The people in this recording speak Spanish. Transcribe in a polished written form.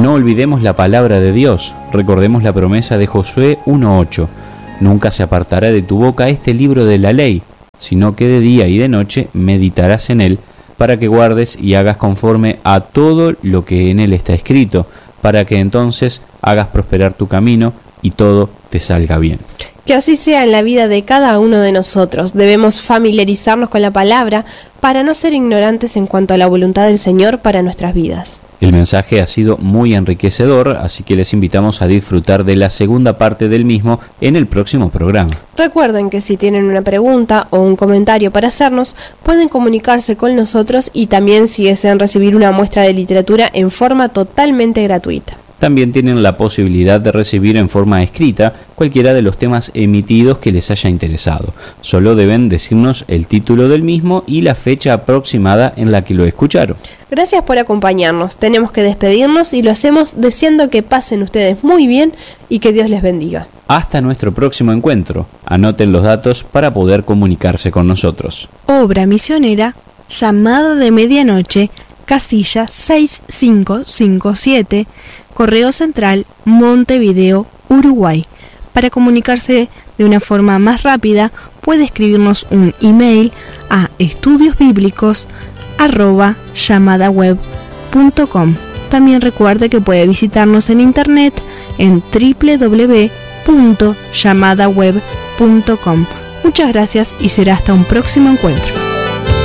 No olvidemos la palabra de Dios. Recordemos la promesa de Josué 1:8. Nunca se apartará de tu boca este libro de la ley, sino que de día y de noche meditarás en él, para que guardes y hagas conforme a todo lo que en él está escrito, para que entonces hagas prosperar tu camino y todo te salga bien. Que así sea en la vida de cada uno de nosotros. Debemos familiarizarnos con la palabra para no ser ignorantes en cuanto a la voluntad del Señor para nuestras vidas. El mensaje ha sido muy enriquecedor, así que les invitamos a disfrutar de la segunda parte del mismo en el próximo programa. Recuerden que si tienen una pregunta o un comentario para hacernos, pueden comunicarse con nosotros y también si desean recibir una muestra de literatura en forma totalmente gratuita. También tienen la posibilidad de recibir en forma escrita cualquiera de los temas emitidos que les haya interesado. Solo deben decirnos el título del mismo y la fecha aproximada en la que lo escucharon. Gracias por acompañarnos. Tenemos que despedirnos y lo hacemos deseando que pasen ustedes muy bien y que Dios les bendiga. Hasta nuestro próximo encuentro. Anoten los datos para poder comunicarse con nosotros. Obra misionera, llamada de medianoche, casilla 6557, Correo Central, Montevideo, Uruguay. Para comunicarse de una forma más rápida, puede escribirnos un email a estudiosbiblicos@llamadaweb.com. También recuerde que puede visitarnos en internet en www.llamadaweb.com. Muchas gracias y será hasta un próximo encuentro.